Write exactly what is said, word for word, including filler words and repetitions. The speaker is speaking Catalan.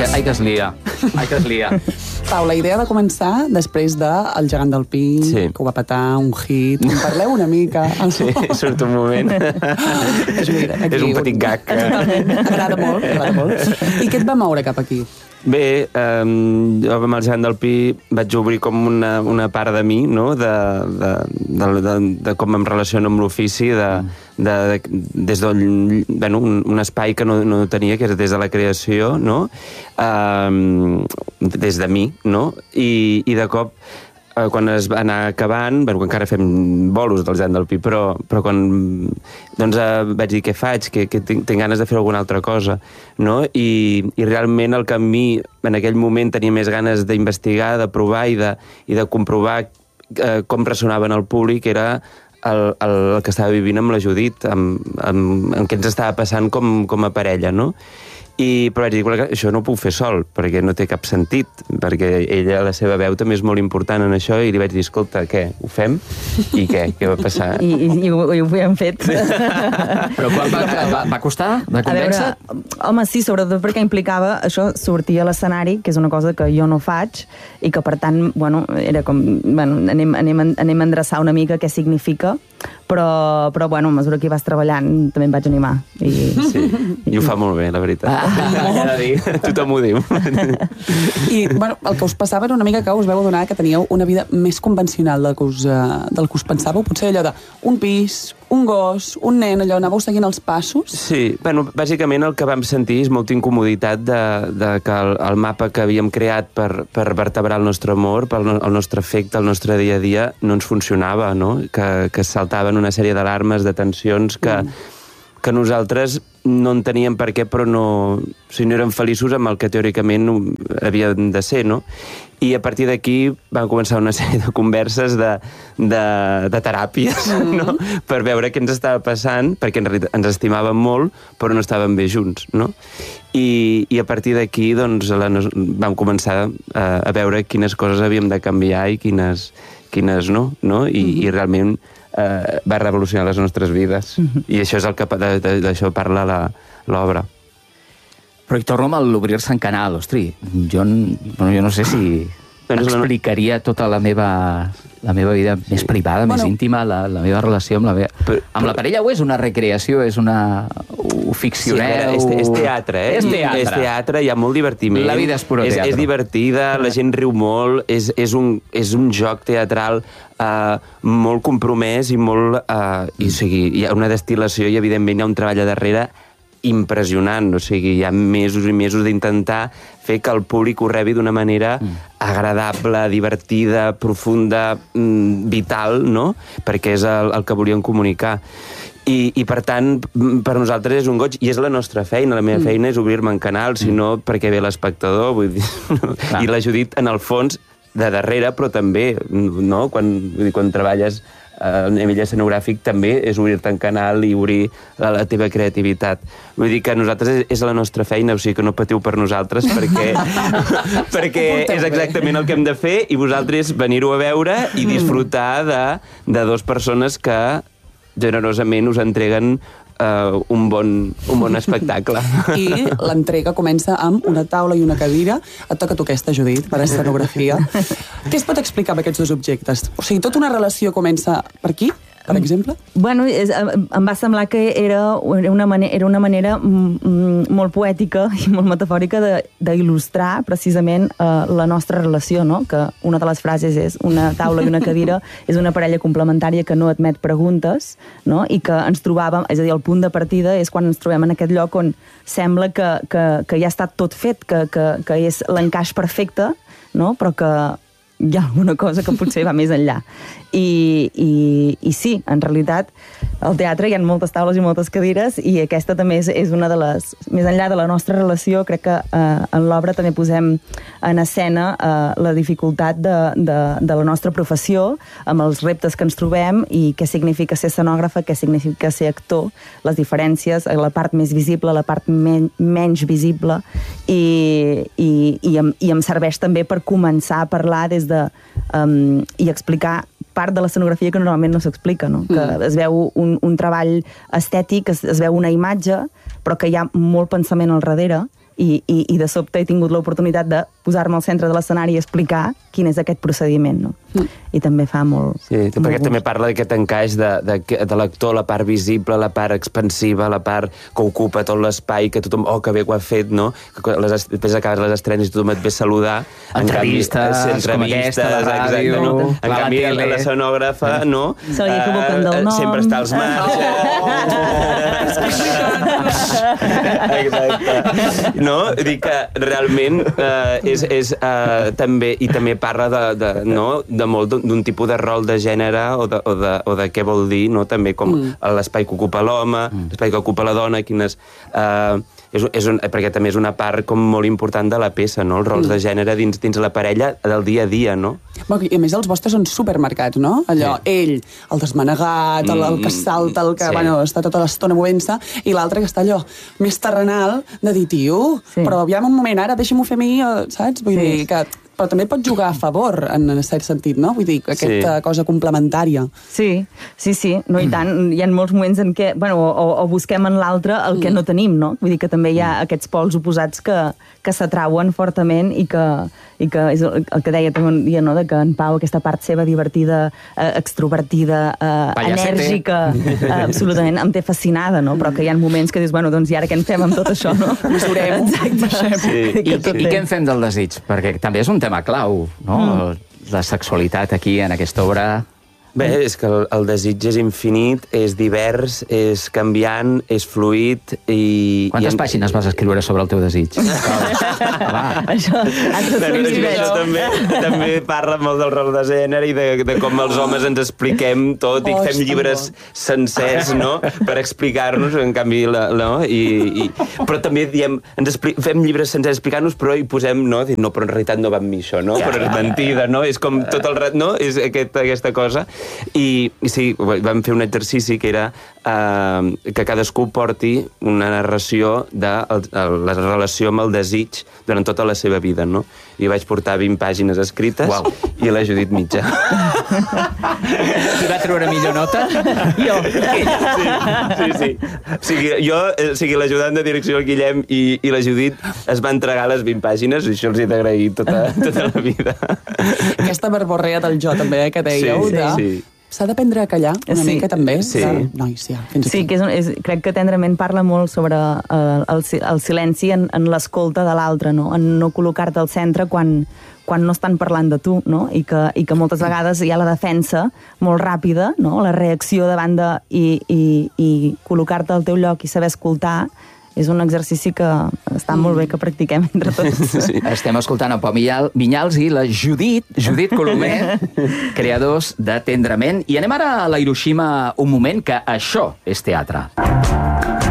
que, ai que es lia, ai que es lia. Pau, la idea de començar després de El gegant del Pi, sí. que ho va petar, un hit. En parleu una mica. Sí, surt un moment. És, mira, aquí, és un petit gag. Agrada molt, agrada molt. I què et va moure cap aquí? Bé, eh, jo amb el gegant del Pi vaig obrir com una, una part de mi, no? de, de, de, de, de com em relaciono amb l'ofici, de, de, de, des d'un bueno, un, un espai que no, no tenia, que és des de la creació, no? eh, des de mi, no? I, i de cop quan es va anar acabant, bueno, encara fem bolos del gegant del Pi, però, però quan doncs, eh, vaig dir què faig, que, que tinc, tinc ganes de fer alguna altra cosa, no? I, i realment el que a mi en aquell moment tenia més ganes d'investigar, de provar i de, i de comprovar eh, com ressonava en el públic era el, el, el que estava vivint amb la Judit, amb, amb, amb què ens estava passant com, com a parella, no? I, però vaig dir, bueno, això no ho puc fer sol, perquè no té cap sentit, perquè ella, la seva veu també és molt important en això, i li vaig dir, escolta, què, ho fem? I què? Què va passar? I, i, i, ho, i ho hem fet. Però quan va, va, va costar? Va convèncer? A veure, home, sí, sobretot perquè implicava això, sortir a l'escenari, que és una cosa que jo no faig, i que, per tant, bueno, era com, bueno, anem, anem, anem a endreçar una mica què significa, però, però bueno, a mesura que hi vas treballant també em vaig animar. I, sí, i ho fa molt bé, la veritat. Ah, ja de dir, tothom ho diu. I, bueno, el que us passava era una mica que us veu adonar que teníeu una vida més convencional del que us, uh, del que us pensàveu, potser allò de un pis, un gos, un nen, allò, anàveu seguint els passos? Sí, bueno, bàsicament el que vam sentir és molta incomoditat de, de que el, el mapa que havíem creat per, per vertebrar el nostre amor, per el, el nostre afecte, el nostre dia a dia, no ens funcionava, no? Que, que saltaven una sèrie d'alarmes, de tensions que, mm. que nosaltres no enteníem per què, però no, o sigui, no érem feliços amb el que teòricament havien de ser, no? I a partir d'aquí van començar una sèrie de converses de, de, de teràpies, mm. no? Per veure què ens estava passant, perquè en realitat ens estimàvem molt, però no estàvem bé junts, no? I, i a partir d'aquí doncs, la, vam començar a, a veure quines coses havíem de canviar i quines, quines no, no? I, mm. i realment eh, va revolucionar les nostres vides. Mm-hmm. I això és el que d'això parla l'obra. Però hi torno amb l'obrir-se en canal, ostri, jo, bueno, jo no sé si explicaria tota la meva, la meva vida sí. més privada, bueno, més íntima, la, la meva relació amb la meva... Però, amb la parella, o és una recreació, és una... ho ficcioneu... Sí, és, és teatre, eh? És teatre. És teatre, hi ha molt divertiment. La vida és puro teatre. És, és divertida, la gent riu molt, és, és, un, és un joc teatral uh, molt compromès i molt... Uh, i, o sigui, hi ha una destil·lació i, evidentment, hi ha un treball a darrere impressionant, o sigui, hi ha mesos i mesos d'intentar fer que el públic ho rebi d'una manera mm. agradable, divertida, profunda, mm, vital, no? Perquè és el, el que volíem comunicar. I, i per tant, per nosaltres és un goig, i és la nostra feina, la meva mm. feina és obrir-me en canal, si no, perquè ve l'espectador, vull dir, no? I la Judit, en el fons, de darrere, però també, no? Quan, vull dir, quan treballes a nivell escenogràfic també és obrir-te en canal i obrir la, la teva creativitat. Vull dir que nosaltres és, és la nostra feina, o sigui que no patiu per nosaltres perquè, perquè és exactament el que hem de fer i vosaltres venir-ho a veure i disfrutar de, de dues persones que generosament us entreguen Uh, un, bon, un bon espectacle. I l'entrega comença amb una taula i una cadira. Et toca a tu aquesta, Judit, per escenografia. Què es pot explicar amb aquests dos objectes? O sigui, tota una relació comença per aquí, per exemple? Bueno, és, em va semblar que era una manera, era una manera mm, molt poètica i molt metafòrica d'il·lustrar precisament uh, la nostra relació, no? Que una de les frases és una taula i una cadira és una parella complementària que no admet preguntes, no? I que ens trobàvem, és a dir, el punt de partida és quan ens trobem en aquest lloc on sembla que, que, que ja està tot fet, que, que, que és l'encaix perfecte, no? Però que hi ha alguna cosa que potser va més enllà. I, i, i sí, en realitat, al teatre hi ha moltes taules i moltes cadires i aquesta també és, és una de les... Més enllà de la nostra relació, crec que eh, en l'obra també posem en escena eh, la dificultat de, de, de la nostra professió, amb els reptes que ens trobem i què significa ser escenògrafa, què significa ser actor, les diferències, la part més visible, la part men menys visible, i, i, i, em, i em serveix també per començar a parlar des de... Um, i explicar part de l'escenografia que normalment no s'explica, no? Que mm. es veu un, un treball estètic, es, es veu una imatge, però que hi ha molt pensament al darrere i, i, i de sobte he tingut l'oportunitat de posar-me al centre de l'escenari i explicar quin és aquest procediment, no? Mm. I també fa molt... Sí, molt perquè gust. també parla d'aquest encaix de, de, de l'actor, la part visible, la part expansiva, la part que ocupa tot l'espai, que tothom, oh, que bé ho ha fet, no? Que les, després acabes les estrenes i tothom et ve a saludar. Entrevistes, en canvi, com aquesta, la ràdio, exacte, no? En la canvi, tele. la sonògrafa, no? Se li equivoquen del nom. Sempre està als marges. Exacte. No? Dic que realment eh, és, és eh, també, i també parla de, de, no? de molt d'un tipus de rol de gènere o de, o de, o de què vol dir, no? També com mm. l'espai que ocupa l'home, mm. l'espai que ocupa la dona, quines... Eh, és, és un, perquè també és una part com molt important de la peça, no? Els rols mm. de gènere dins, dins la parella del dia a dia, no? I a més els vostres són supermarcats, no? Allò, sí. ell, el desmanegat, el, el que salta, el que sí. bueno, està tota l'estona movent-se, i l'altre que està allò més terrenal de dir, tio, sí. però aviam un moment, ara deixa'm-ho fer a mi, saps? Vull sí. dir que... Però també pot jugar a favor, en cert sentit, no? Vull dir, aquesta sí. cosa complementària. Sí, sí, sí. No, i tant, hi ha molts moments en què... Bueno, o, o busquem en l'altre el que mm. no tenim, no? Vull dir que també hi ha aquests pols oposats que, que s'atrauen fortament i que, i que és el, el que deia també un dia, no? De que en Pau, aquesta part seva divertida, eh, extrovertida, eh, enèrgica, eh, absolutament em té fascinada, no? Però que hi ha moments que dius, bueno, doncs i ara què en fem amb tot això, no? Mesurem. Exacte. Sí. I, I, I què en fem del desig? Perquè també és un tema clau, no? Mm. La sexualitat aquí, en aquesta obra... Bé, és que el, el desig és infinit, és divers, és canviant, és fluid i... Quantes i en... pàgines vas escriure sobre el teu desig? Això, això també, també parla molt del rol de gènere i de, de com els homes ens expliquem tot i fem llibres sencers, no?, per explicar-nos, en canvi, la, no? I, i, però també diem, ens expli fem llibres sencers explicar-nos, però hi posem, no?, no, però en realitat no va amb mi això, no?, però és mentida, no?, és com tot el rato, no?, és aquest, aquesta cosa. I, i sí, vam fer un exercici que era eh, que cadascú porti una narració de el, el, la relació amb el desig durant tota la seva vida, no? I vaig portar vint pàgines escrites. Uau. I la Judit mitja. Qui va treure millor nota? Jo. Sí, sí, sí. O sigui, jo, o sigui, l'ajudant de direcció, el Guillem, i, i la Judit es va entregar les vint pàgines, i això els he d'agrair tota, tota la vida. Aquesta verborrea del jo, també, eh, que dèieu. Sí, de... sí. S'ha d'aprendre a callar una Sí. mica, també. Sí. De... Nois, ja, fins Sí, aquí. que és, un, és, crec que tendrament parla molt sobre uh, el, el silenci en, en l'escolta de l'altre, no? En no col·locar-te al centre quan, quan no estan parlant de tu, no? I que, i que moltes vegades hi ha la defensa molt ràpida, no? La reacció davant de... i, i, i col·locar-te al teu lloc i saber escoltar és un exercici que està molt bé que practiquem entre tots. Sí. Estem escoltant el Pau Vinyals i la Judit, Judit Colomer, creadors de Tendrament. I anem ara a la Hiroshima un moment, que això és teatre.